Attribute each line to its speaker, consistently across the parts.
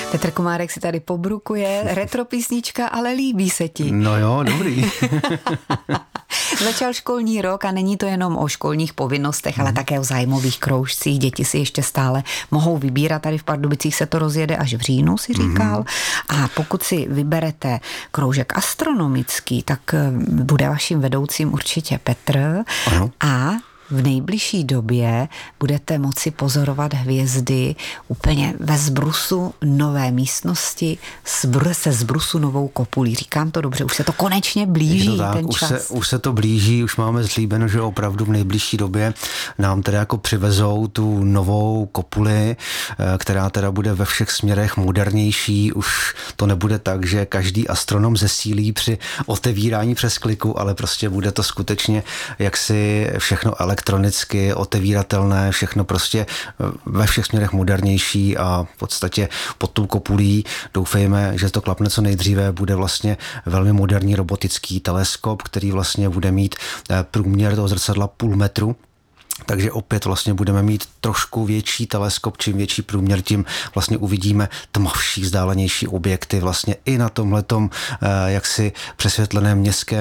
Speaker 1: Petr Komárek si tady pobrukuje, retro písnička, ale líbí se ti.
Speaker 2: No jo, dobrý.
Speaker 1: Začal školní rok a není to jenom o školních povinnostech, ale také o zájmových kroužcích. Děti si ještě stále mohou vybírat. Tady v Pardubicích se to rozjede až v říjnu, si říkal. A pokud si vyberete kroužek astronomický, tak bude vaším vedoucím určitě Petr.
Speaker 2: Ano.
Speaker 1: A v nejbližší době budete moci pozorovat hvězdy úplně ve zbrusu nové místnosti, se zbrusu novou kopulí. Říkám to dobře, už se to konečně blíží,
Speaker 2: tak,
Speaker 1: ten čas.
Speaker 2: Už se to blíží, už máme slíbeno, že opravdu v nejbližší době nám teda jako přivezou tu novou kopuli, která teda bude ve všech směrech modernější. Už to nebude tak, že každý astronom zesílí při otevírání přes kliku, ale prostě bude to skutečně jaksi všechno elektronicky otevíratelné, všechno prostě ve všech směrech modernější a v podstatě pod tou kopulí doufejme, že to klapne co nejdříve, bude vlastně velmi moderní robotický teleskop, který vlastně bude mít průměr toho zrcadla 0,5 metru. Takže opět vlastně budeme mít trošku větší teleskop, čím větší průměr, tím vlastně uvidíme tmavší, vzdálenější objekty vlastně i na tomhletom jaksi přesvětleném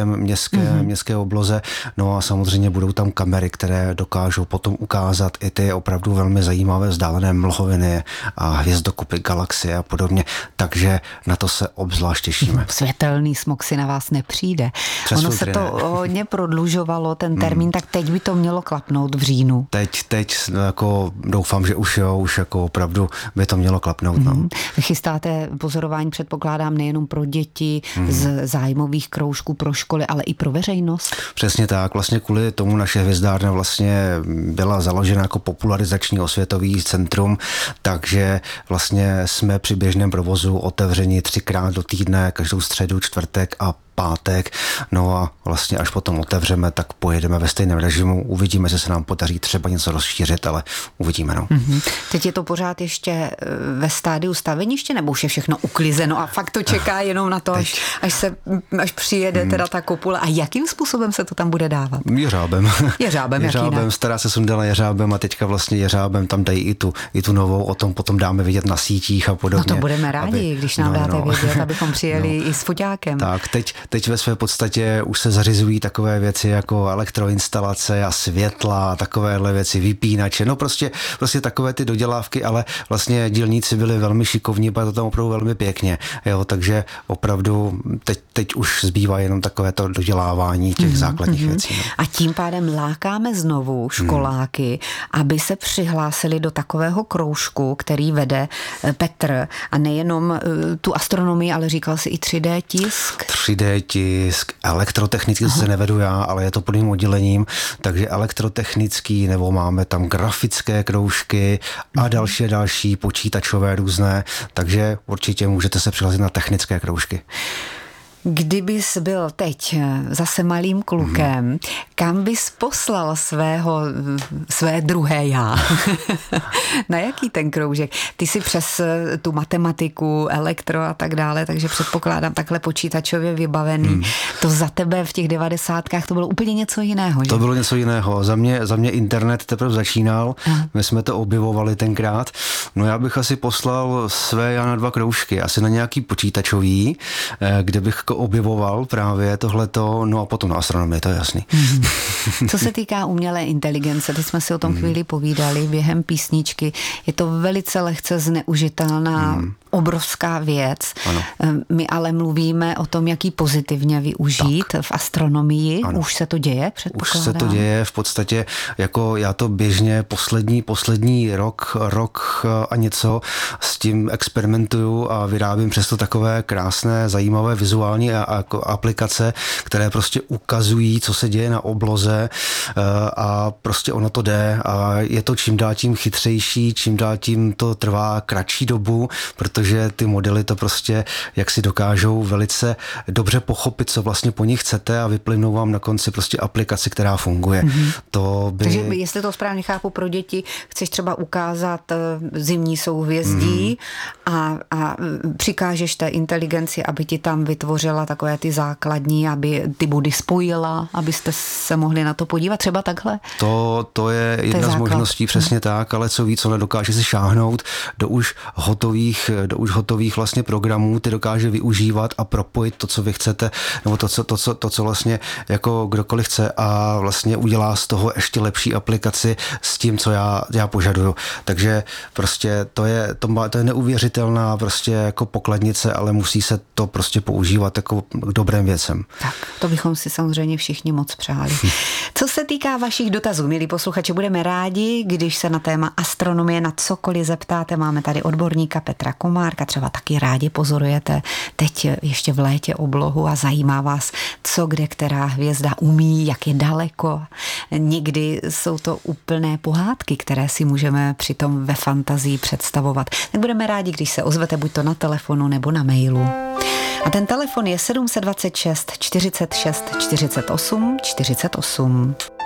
Speaker 2: městské obloze. No a samozřejmě budou tam kamery, které dokážou potom ukázat i ty opravdu velmi zajímavé vzdálené mlhoviny a hvězdokupy, galaxie a podobně. Takže na to se obzvlášť těšíme.
Speaker 1: Světelný smog si na vás nepřijde. Ono se to hodně prodlužovalo, ten termín, tak teď by to mělo klapnout v říjnu.
Speaker 2: Teď jako doufám, že už jako opravdu by to mělo klapnout. No.
Speaker 1: Chystáte pozorování, předpokládám, nejenom pro děti z zájmových kroužků pro školy, ale i pro veřejnost?
Speaker 2: Přesně tak. Vlastně kvůli tomu naše hvězdárna vlastně byla založena jako popularizační osvětový centrum, takže vlastně jsme při běžném provozu otevřeni 3krát do týdne, každou středu, čtvrtek a pátek. No a vlastně až potom otevřeme, tak pojedeme ve stejném režimu. Uvidíme, že se nám podaří třeba něco rozšířit, ale uvidíme. No.
Speaker 1: Teď je to pořád ještě ve stádiu staveniště, nebo už je všechno uklizeno a fakt to čeká jenom na to, až přijede teda ta kopule. A jakým způsobem se to tam bude dávat?
Speaker 2: Jeřábem.
Speaker 1: Jeřábem,
Speaker 2: stará se sundala jeřábem a teďka vlastně jeřábem tam dají i tu novou, o tom potom dáme vidět na sítích a podobně.
Speaker 1: No to budeme rádi, když nám dáte vědět, abychom přijeli i s foťákem.
Speaker 2: Tak, teď ve své podstatě už se zařizují takové věci jako elektroinstalace a světla, takovéhle věci, vypínače, no prostě takové ty dodělávky, ale vlastně dělníci byli velmi šikovní, bylo to tam opravdu velmi pěkně, jo, takže opravdu teď už zbývá jenom takové to dodělávání těch základních věcí. No.
Speaker 1: A tím pádem lákáme znovu školáky, aby se přihlásili do takového kroužku, který vede Petr, a nejenom tu astronomii, ale říkal si i 3D tisk.
Speaker 2: 3D tisk, elektrotechnický se nevedu já, ale je to pod mým oddělením, takže elektrotechnický, nebo máme tam grafické kroužky a další počítačové různé, takže určitě můžete se přihlásit na technické kroužky.
Speaker 1: Kdybys byl teď zase malým klukem, kam bys poslal své druhé já? Na jaký ten kroužek? Ty si přes tu matematiku, elektro a tak dále, takže předpokládám takhle počítačově vybavený. To za tebe v těch 90kách to bylo úplně něco jiného, že?
Speaker 2: To bylo něco jiného. Za mě internet teprve začínal. My jsme to objevovali tenkrát. No já bych asi poslal své já na 2 kroužky. Asi na nějaký počítačový, kde bych objevoval právě tohleto, no a potom na astronomii, to je jasný.
Speaker 1: Co se týká umělé inteligence, teď jsme si o tom chvíli povídali během písničky, je to velice lehce zneužitelná obrovská věc.
Speaker 2: Ano.
Speaker 1: My ale mluvíme o tom, jak ji pozitivně využít v astronomii. Ano. Už se to děje, předpokládám?
Speaker 2: Už se to děje v podstatě, jako já to běžně poslední rok a něco s tím experimentuju a vyrábím přesto takové krásné, zajímavé vizuální aplikace, které prostě ukazují, co se děje na obloze a prostě ono to jde a je to čím dál tím chytřejší, čím dál tím to trvá kratší dobu, protože ty modely to prostě jak si dokážou velice dobře pochopit, co vlastně po nich chcete a vyplynou vám na konci prostě aplikaci, která funguje.
Speaker 1: Takže jestli to správně chápu, pro děti chceš třeba ukázat zimní souhvězdí a přikážeš té inteligenci, aby ti tam vytvořila takové ty základní, aby ty body spojila, abyste se mohli na to podívat, třeba takhle?
Speaker 2: To je jedna z možností, přesně tak, ale co víc, ona dokáže si šáhnout do už hotových do už hotových vlastně programů, ty dokáže využívat a propojit to, co vy chcete, nebo to, co vlastně jako kdokoliv chce a vlastně udělá z toho ještě lepší aplikaci s tím, co já požaduju. Takže prostě to je neuvěřitelná prostě jako pokladnice, ale musí se to prostě používat jako k dobrým věcem.
Speaker 1: Tak, to bychom si samozřejmě všichni moc přáli. Co se týká vašich dotazů, milí posluchači, budeme rádi, když se na téma astronomie na cokoliv zeptáte. Máme tady odborníka Petra Komárka, třeba taky rádi pozorujete teď ještě v létě oblohu a zajímá vás, co kde která hvězda umí, jak je daleko. Někdy jsou to úplné pohádky, které si můžeme přitom ve fantazii představovat. Tak budeme rádi, když se ozvete buď to na telefonu nebo na mailu. A ten telefon je 726 46 48 48.